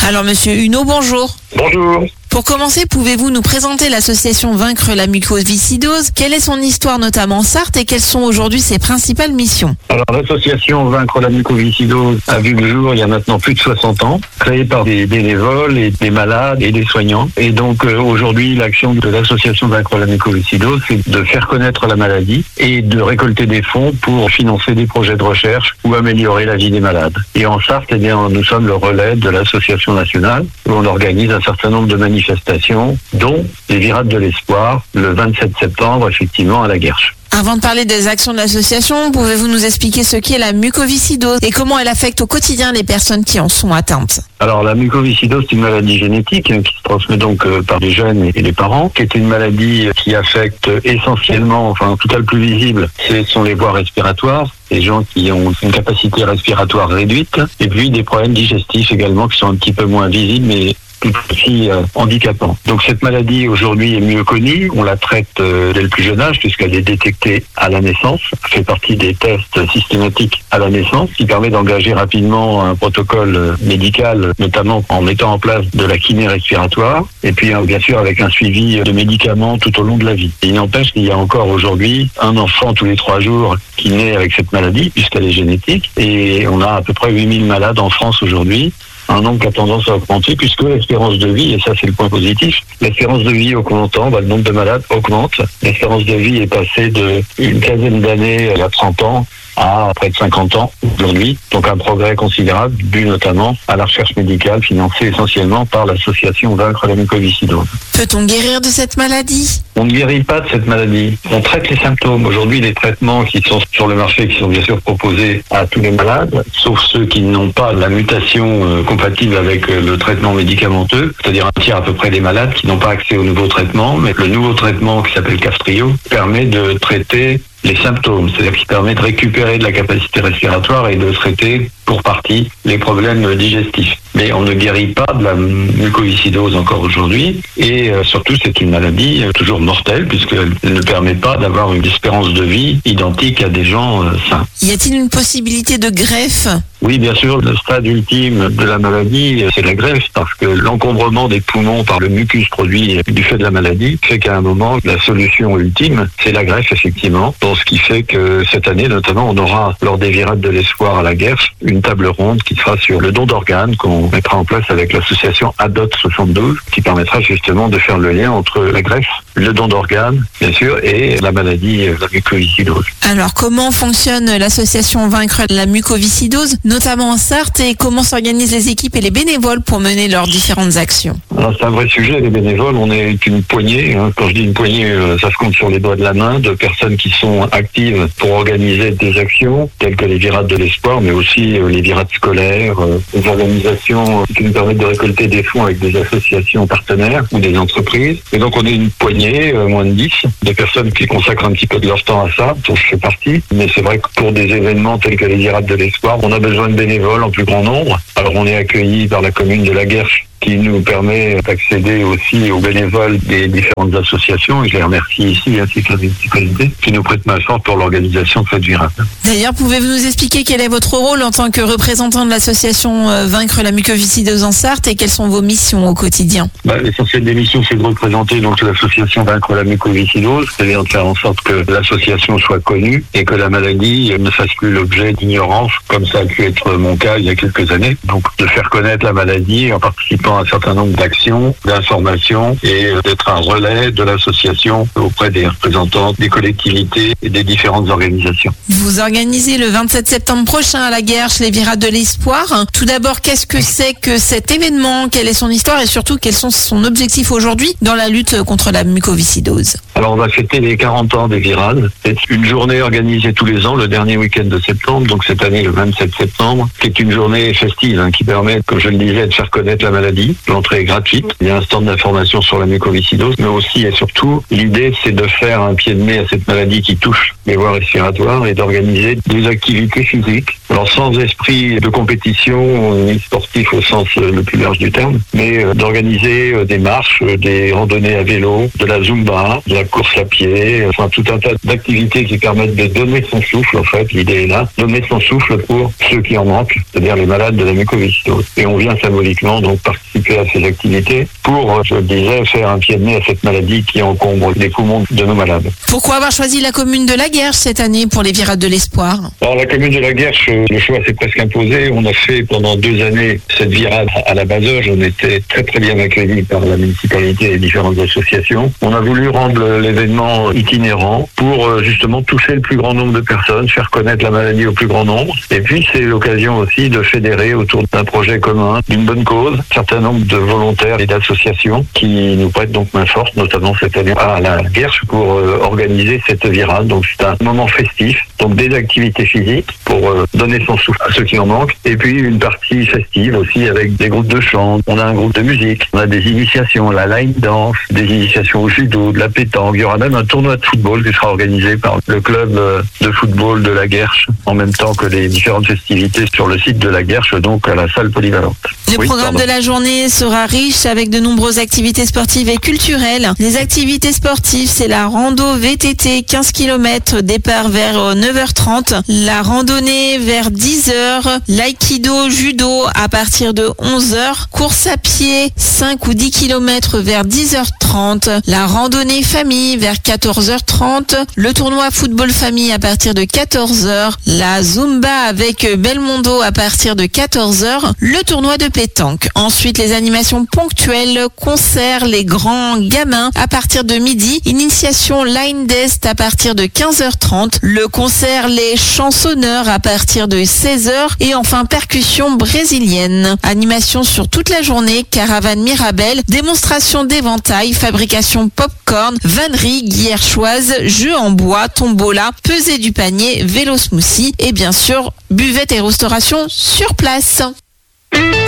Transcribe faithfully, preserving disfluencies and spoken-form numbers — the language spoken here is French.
Alors Monsieur Huneau, bonjour. Bonjour. Pour commencer, pouvez-vous nous présenter l'association Vaincre la mucoviscidose? Quelle est son histoire notamment en Sarthe et quelles sont aujourd'hui ses principales missions? Alors l'association Vaincre la mucoviscidose a vu le jour il y a maintenant plus de soixante ans, créée par des bénévoles et des malades et des soignants. Et donc euh, aujourd'hui l'action de l'association Vaincre la mucoviscidose, c'est de faire connaître la maladie et de récolter des fonds pour financer des projets de recherche ou améliorer la vie des malades. Et en Sarthe, eh bien, nous sommes le relais de l'association nationale où on organise un certain nombre de manifestations manifestations, dont les Virades de l'Espoir, le vingt-sept septembre, effectivement, à la Guerche. Avant de parler des actions de l'association, pouvez-vous nous expliquer ce qu'est la mucoviscidose et comment elle affecte au quotidien les personnes qui en sont atteintes? Alors la mucoviscidose, c'est une maladie génétique hein, qui se transmet donc euh, par les jeunes et les parents, qui est une maladie qui affecte essentiellement, enfin en tout cas le plus visible, ce sont les voies respiratoires, les gens qui ont une capacité respiratoire réduite, et puis des problèmes digestifs également qui sont un petit peu moins visibles, mais tout aussi euh, handicapant. Donc cette maladie aujourd'hui est mieux connue, on la traite euh, dès le plus jeune âge puisqu'elle est détectée à la naissance, fait partie des tests systématiques à la naissance qui permet d'engager rapidement un protocole euh, médical, notamment en mettant en place de la kiné respiratoire et puis euh, bien sûr avec un suivi de médicaments tout au long de la vie. Et il n'empêche qu'il y a encore aujourd'hui un enfant tous les trois jours qui naît avec cette maladie puisqu'elle est génétique et on a à peu près huit mille malades en France aujourd'hui. Un nombre qui a tendance à augmenter puisque l'espérance de vie, et ça c'est le point positif, l'espérance de vie augmentant, bah, le nombre de malades augmente. L'espérance de vie est passée de une quinzaine d'années il y a trente ans à près de cinquante ans aujourd'hui. Donc un progrès considérable dû notamment à la recherche médicale financée essentiellement par l'association Vaincre la mucoviscidose. Peut-on guérir de cette maladie? On ne guérit pas de cette maladie. On traite les symptômes. Aujourd'hui, les traitements qui sont sur le marché, qui sont bien sûr proposés à tous les malades, sauf ceux qui n'ont pas la mutation euh, compatible avec euh, le traitement médicamenteux, c'est-à-dire un tiers à peu près des malades qui n'ont pas accès au nouveau traitement. Mais le nouveau traitement qui s'appelle Kaftrio permet de traiter les symptômes, c'est-à-dire qui permet de récupérer de la capacité respiratoire et de traiter pour partie les problèmes digestifs. Mais on ne guérit pas de la mucoviscidose encore aujourd'hui et euh, surtout c'est une maladie euh, toujours mortelle puisqu'elle ne permet pas d'avoir une espérance de vie identique à des gens euh, sains. Y a-t-il une possibilité de greffe? Oui, bien sûr, le stade ultime de la maladie, c'est la greffe, parce que l'encombrement des poumons par le mucus produit du fait de la maladie fait qu'à un moment, la solution ultime, c'est la greffe, effectivement. Donc, ce qui fait que cette année, notamment, on aura, lors des Virades de l'Espoir à la Guerche, une table ronde qui sera sur le don d'organes qu'on mettra en place avec l'association A D O T soixante-douze, qui permettra justement de faire le lien entre la greffe, le don d'organes, bien sûr, et la maladie, la mucoviscidose. Alors, comment fonctionne l'association Vaincre la mucoviscidose, notamment en Sarthe, et comment s'organisent les équipes et les bénévoles pour mener leurs différentes actions? Alors, c'est un vrai sujet, les bénévoles, on est une poignée, hein. Quand je dis une poignée, ça se compte sur les doigts de la main, de personnes qui sont actives pour organiser des actions, telles que les Virades de l'Espoir, mais aussi les Virades scolaires, des organisations qui nous permettent de récolter des fonds avec des associations partenaires ou des entreprises. Et donc, on est une poignée, moins de dix, de personnes qui consacrent un petit peu de leur temps à ça, dont je fais partie. Mais c'est vrai que pour des événements tels que les Virades de l'Espoir, on a besoin de bénévoles en plus grand nombre. Alors, on est accueilli par la commune de la Guerche, qui nous permet d'accéder aussi aux bénévoles des différentes associations. Et je les remercie ici, ainsi que la municipalité, qui nous prête main forte pour l'organisation de cette virade. D'ailleurs, pouvez-vous nous expliquer quel est votre rôle en tant que représentant de l'association Vaincre la mucoviscidose en Sarthe et quelles sont vos missions au quotidien? Bah, l'essentiel des missions, c'est de représenter donc l'association Vaincre la mucoviscidose, c'est-à-dire de faire en sorte que l'association soit connue et que la maladie ne fasse plus l'objet d'ignorance, comme ça a pu être mon cas il y a quelques années. Donc, de faire connaître la maladie en participant à un certain nombre d'actions, d'informations et d'être un relais de l'association auprès des représentants des collectivités et des différentes organisations. Vous organisez le vingt-sept septembre prochain à la Guerche les Virades de l'Espoir. Tout d'abord, qu'est-ce que c'est que cet événement? Quelle est son histoire et surtout quels sont son objectifs aujourd'hui dans la lutte contre la mucoviscidose? Alors on va fêter les quarante ans des Virades. C'est une journée organisée tous les ans, le dernier week-end de septembre, donc cette année le vingt-sept septembre, qui est une journée festive hein, qui permet, comme je le disais, de faire connaître la maladie maladie. L'entrée est gratuite. Il y a un stand d'information sur la mucoviscidose, mais aussi et surtout, l'idée, c'est de faire un pied de nez à cette maladie qui touche les voies respiratoires et d'organiser des activités physiques. Alors, sans esprit de compétition, ni sportif au sens le plus large du terme, mais d'organiser des marches, des randonnées à vélo, de la zumba, de la course à pied, enfin tout un tas d'activités qui permettent de donner son souffle, en fait, l'idée est là, donner son souffle pour ceux qui en manquent, c'est-à-dire les malades de la mucoviscidose. Et on vient symboliquement donc participer à ces activités pour, je le disais, faire un pied de nez à cette maladie qui encombre les poumons de nos malades. Pourquoi avoir choisi la commune de La Guerche cette année pour les Virades de l'Espoir? Alors la commune de La Guerche, le choix s'est presque imposé. On a fait pendant deux années cette virade à la Bazoge. On était très très bien accueillis par la municipalité et les différentes associations. On a voulu rendre l'événement itinérant pour justement toucher le plus grand nombre de personnes, faire connaître la maladie au plus grand nombre. Et puis c'est l'occasion aussi de fédérer autour d'un projet commun, d'une bonne cause, un certain nombre de volontaires et d'associations qui nous prêtent donc main forte, notamment cette année à La Guerche pour euh, organiser cette virade. Donc c'est un moment festif, donc des activités physiques pour euh, donner son souffle à ceux qui en manquent, et puis une partie festive aussi avec des groupes de chant. On a un groupe de musique, on a des initiations, la line dance, des initiations au judo, de la pétanque. Il y aura même un tournoi de football qui sera organisé par le club euh, de football de La Guerche, en même temps que les différentes festivités sur le site de La Guerche, donc à la salle polyvalente. Le oui, programme pardon. de la journée sera riche avec de nombreuses activités sportives et culturelles. Les activités sportives, c'est la rando V T T quinze kilomètres, départ vers neuf heures trente. La randonnée vers dix heures. L'aïkido, judo à partir de onze heures. Course à pied, cinq ou dix kilomètres vers dix heures trente. La randonnée famille vers quatorze heures trente. Le tournoi football famille à partir de quatorze heures. La Zumba avec Belmondo à partir de quatorze heures. Le tournoi de pétanque. Ensuite, les animations ponctuelles, concerts, les grands gamins à partir de midi. Initiation Line Dest à partir de quinze heures trente. Le concert Les Chansonneurs à partir de seize heures. Et enfin, percussion brésilienne. Animation sur toute la journée, caravane Mirabelle, démonstration d'éventail, fabrication popcorn, vannerie guillerchoise, jeux en bois, tombola, pesée du panier, vélo smoothie et bien sûr, buvette et restauration sur place.